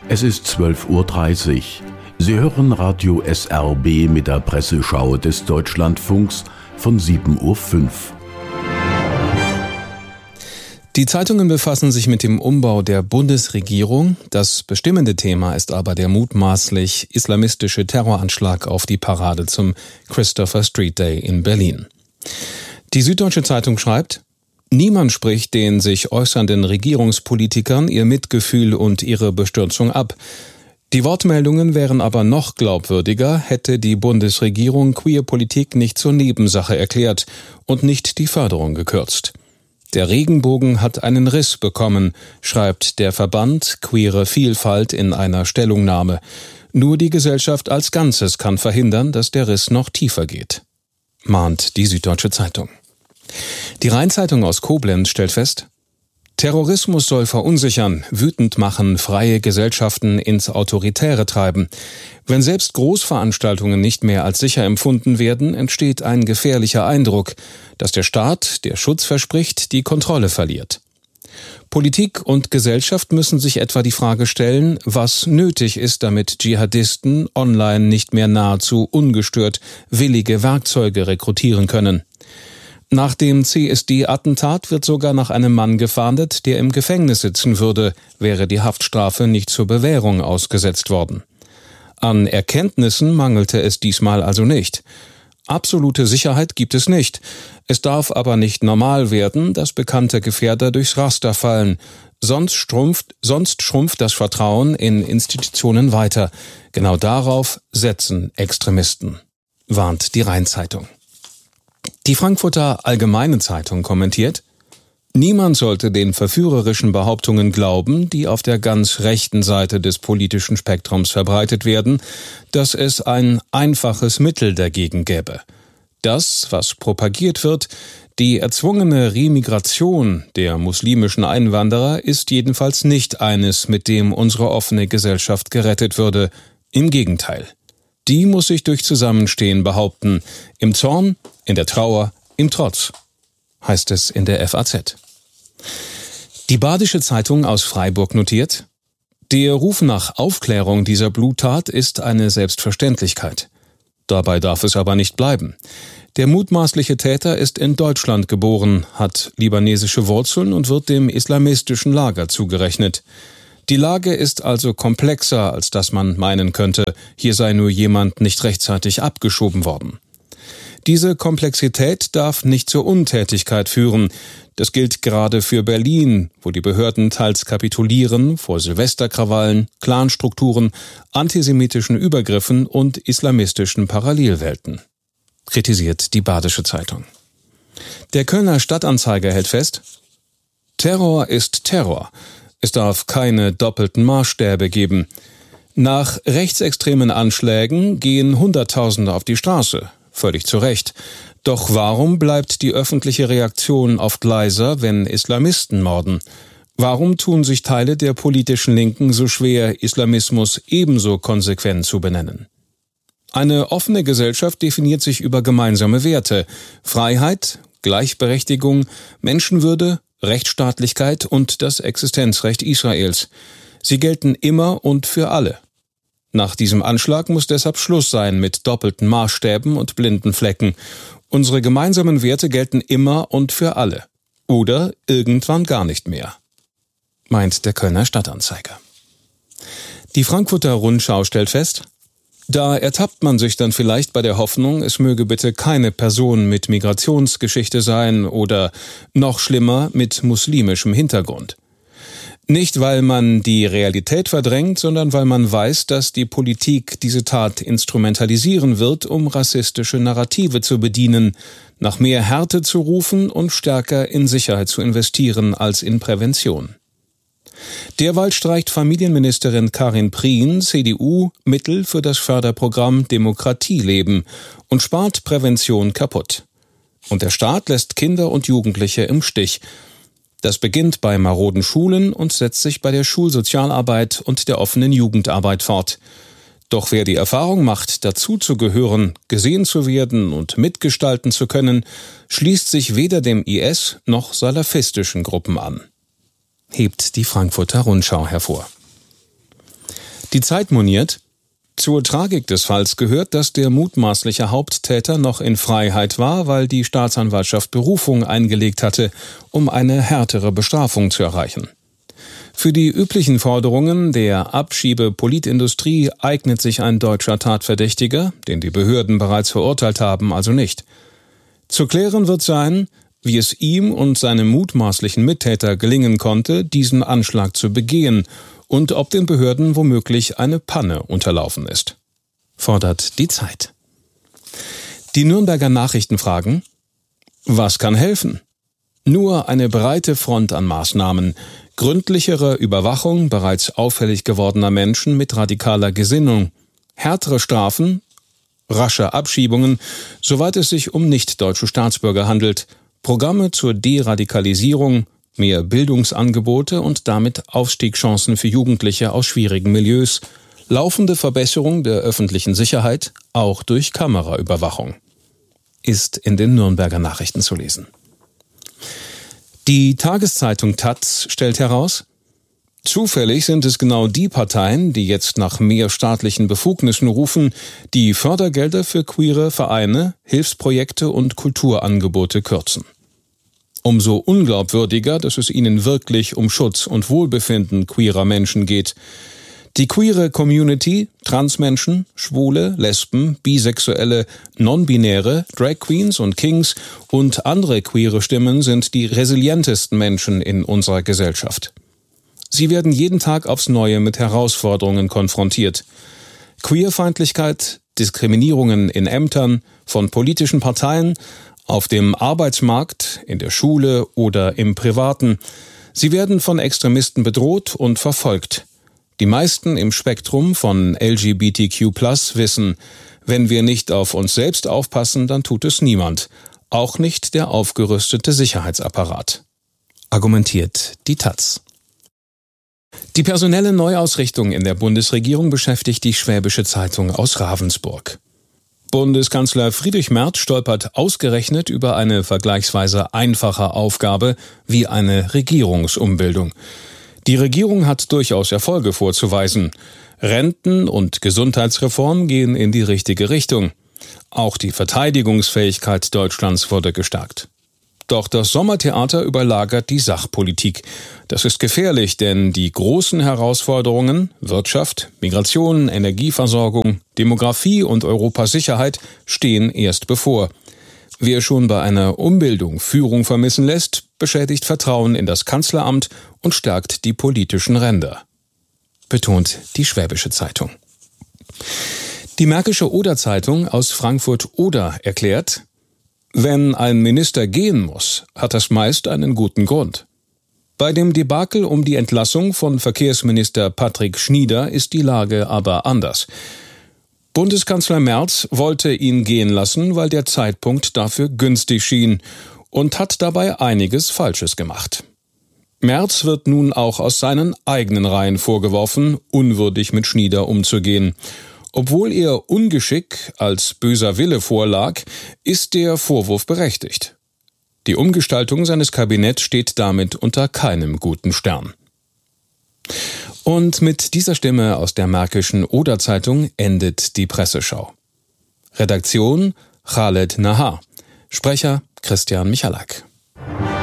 Es ist 12:30 Uhr. Sie hören Radio SRB mit der Presseschau des Deutschlandfunks von 7:05 Uhr. Die Zeitungen befassen sich mit dem Umbau der Bundesregierung. Das bestimmende Thema ist aber der mutmaßlich islamistische Terroranschlag auf die Parade zum Christopher Street Day in Berlin. Die Süddeutsche Zeitung schreibt: Niemand spricht den sich äußernden Regierungspolitikern ihr Mitgefühl und ihre Bestürzung ab. Die Wortmeldungen wären aber noch glaubwürdiger, hätte die Bundesregierung Queerpolitik nicht zur Nebensache erklärt und nicht die Förderung gekürzt. Der Regenbogen hat einen Riss bekommen, schreibt der Verband Queere Vielfalt in einer Stellungnahme. Nur die Gesellschaft als Ganzes kann verhindern, dass der Riss noch tiefer geht, mahnt die Süddeutsche Zeitung. Die Rhein-Zeitung aus Koblenz stellt fest: Terrorismus soll verunsichern, wütend machen, freie Gesellschaften ins Autoritäre treiben. Wenn selbst Großveranstaltungen nicht mehr als sicher empfunden werden, entsteht ein gefährlicher Eindruck, dass der Staat, der Schutz verspricht, die Kontrolle verliert. Politik und Gesellschaft müssen sich etwa die Frage stellen, was nötig ist, damit Dschihadisten online nicht mehr nahezu ungestört willige Werkzeuge rekrutieren können. Nach dem CSD-Attentat wird sogar nach einem Mann gefahndet, der im Gefängnis sitzen würde, wäre die Haftstrafe nicht zur Bewährung ausgesetzt worden. An Erkenntnissen mangelte es diesmal also nicht. Absolute Sicherheit gibt es nicht. Es darf aber nicht normal werden, dass bekannte Gefährder durchs Raster fallen. Sonst schrumpft das Vertrauen in Institutionen weiter. Genau darauf setzen Extremisten, warnt die Rhein-Zeitung. Die Frankfurter Allgemeine Zeitung kommentiert: Niemand sollte den verführerischen Behauptungen glauben, die auf der ganz rechten Seite des politischen Spektrums verbreitet werden, dass es ein einfaches Mittel dagegen gäbe. Das, was propagiert wird, die erzwungene Remigration der muslimischen Einwanderer, ist jedenfalls nicht eines, mit dem unsere offene Gesellschaft gerettet würde. Im Gegenteil. Die muss sich durch Zusammenstehen behaupten, im Zorn, in der Trauer, im Trotz, heißt es in der FAZ. Die Badische Zeitung aus Freiburg notiert: Der Ruf nach Aufklärung dieser Bluttat ist eine Selbstverständlichkeit. Dabei darf es aber nicht bleiben. Der mutmaßliche Täter ist in Deutschland geboren, hat libanesische Wurzeln und wird dem islamistischen Lager zugerechnet. Die Lage ist also komplexer, als dass man meinen könnte, hier sei nur jemand nicht rechtzeitig abgeschoben worden. Diese Komplexität darf nicht zur Untätigkeit führen. Das gilt gerade für Berlin, wo die Behörden teils kapitulieren vor Silvesterkrawallen, Clanstrukturen, antisemitischen Übergriffen und islamistischen Parallelwelten, kritisiert die Badische Zeitung. Der Kölner Stadtanzeiger hält fest: Terror ist Terror. Es darf keine doppelten Maßstäbe geben. Nach rechtsextremen Anschlägen gehen Hunderttausende auf die Straße. Völlig zu Recht. Doch warum bleibt die öffentliche Reaktion oft leiser, wenn Islamisten morden? Warum tun sich Teile der politischen Linken so schwer, Islamismus ebenso konsequent zu benennen? Eine offene Gesellschaft definiert sich über gemeinsame Werte: Freiheit, Gleichberechtigung, Menschenwürde, Rechtsstaatlichkeit und das Existenzrecht Israels. Sie gelten immer und für alle. Nach diesem Anschlag muss deshalb Schluss sein mit doppelten Maßstäben und blinden Flecken. Unsere gemeinsamen Werte gelten immer und für alle. Oder irgendwann gar nicht mehr, meint der Kölner Stadtanzeiger. Die Frankfurter Rundschau stellt fest: Da ertappt man sich dann vielleicht bei der Hoffnung, es möge bitte keine Person mit Migrationsgeschichte sein oder, noch schlimmer, mit muslimischem Hintergrund. Nicht, weil man die Realität verdrängt, sondern weil man weiß, dass die Politik diese Tat instrumentalisieren wird, um rassistische Narrative zu bedienen, nach mehr Härte zu rufen und stärker in Sicherheit zu investieren als in Prävention. Derweil streicht Familienministerin Karin Prien, CDU, Mittel für das Förderprogramm Demokratie leben und spart Prävention kaputt. Und der Staat lässt Kinder und Jugendliche im Stich. Das beginnt bei maroden Schulen und setzt sich bei der Schulsozialarbeit und der offenen Jugendarbeit fort. Doch wer die Erfahrung macht, dazuzugehören, gesehen zu werden und mitgestalten zu können, schließt sich weder dem IS noch salafistischen Gruppen an, hebt die Frankfurter Rundschau hervor. Die Zeit moniert: Zur Tragik des Falls gehört, dass der mutmaßliche Haupttäter noch in Freiheit war, weil die Staatsanwaltschaft Berufung eingelegt hatte, um eine härtere Bestrafung zu erreichen. Für die üblichen Forderungen der Abschiebe-Politindustrie eignet sich ein deutscher Tatverdächtiger, den die Behörden bereits verurteilt haben, also nicht. Zu klären wird sein, wie es ihm und seinem mutmaßlichen Mittäter gelingen konnte, diesen Anschlag zu begehen und ob den Behörden womöglich eine Panne unterlaufen ist. Fordert die Zeit. Die Nürnberger Nachrichten fragen: Was kann helfen? Nur eine breite Front an Maßnahmen, gründlichere Überwachung bereits auffällig gewordener Menschen mit radikaler Gesinnung, härtere Strafen, rasche Abschiebungen, soweit es sich um nicht-deutsche Staatsbürger handelt, Programme zur Deradikalisierung, mehr Bildungsangebote und damit Aufstiegschancen für Jugendliche aus schwierigen Milieus, laufende Verbesserung der öffentlichen Sicherheit, auch durch Kameraüberwachung. Ist in den Nürnberger Nachrichten zu lesen. Die Tageszeitung taz stellt heraus: Zufällig sind es genau die Parteien, die jetzt nach mehr staatlichen Befugnissen rufen, die Fördergelder für queere Vereine, Hilfsprojekte und Kulturangebote kürzen. Umso unglaubwürdiger, dass es ihnen wirklich um Schutz und Wohlbefinden queerer Menschen geht. Die queere Community, Transmenschen, Schwule, Lesben, Bisexuelle, Non-Binäre, Drag Queens und Kings und andere queere Stimmen sind die resilientesten Menschen in unserer Gesellschaft. Sie werden jeden Tag aufs Neue mit Herausforderungen konfrontiert. Queerfeindlichkeit, Diskriminierungen in Ämtern, von politischen Parteien, auf dem Arbeitsmarkt, in der Schule oder im Privaten. Sie werden von Extremisten bedroht und verfolgt. Die meisten im Spektrum von LGBTQ+ wissen, wenn wir nicht auf uns selbst aufpassen, dann tut es niemand, auch nicht der aufgerüstete Sicherheitsapparat. Argumentiert die taz. Die personelle Neuausrichtung in der Bundesregierung beschäftigt die Schwäbische Zeitung aus Ravensburg. Bundeskanzler Friedrich Merz stolpert ausgerechnet über eine vergleichsweise einfache Aufgabe wie eine Regierungsumbildung. Die Regierung hat durchaus Erfolge vorzuweisen. Renten- und Gesundheitsreform gehen in die richtige Richtung. Auch die Verteidigungsfähigkeit Deutschlands wurde gestärkt. Doch das Sommertheater überlagert die Sachpolitik. Das ist gefährlich, denn die großen Herausforderungen Wirtschaft, Migration, Energieversorgung, Demografie und Europas Sicherheit stehen erst bevor. Wer schon bei einer Umbildung Führung vermissen lässt, beschädigt Vertrauen in das Kanzleramt und stärkt die politischen Ränder. Betont die Schwäbische Zeitung. Die Märkische Oder-Zeitung aus Frankfurt-Oder erklärt: Wenn ein Minister gehen muss, hat das meist einen guten Grund. Bei dem Debakel um die Entlassung von Verkehrsminister Patrick Schnieder ist die Lage aber anders. Bundeskanzler Merz wollte ihn gehen lassen, weil der Zeitpunkt dafür günstig schien und hat dabei einiges Falsches gemacht. Merz wird nun auch aus seinen eigenen Reihen vorgeworfen, unwürdig mit Schnieder umzugehen. Obwohl ihr Ungeschick als böser Wille vorlag, ist der Vorwurf berechtigt. Die Umgestaltung seines Kabinetts steht damit unter keinem guten Stern. Und mit dieser Stimme aus der Märkischen Oder-Zeitung endet die Presseschau. Redaktion Khaled Nahar. Sprecher Christian Michalak.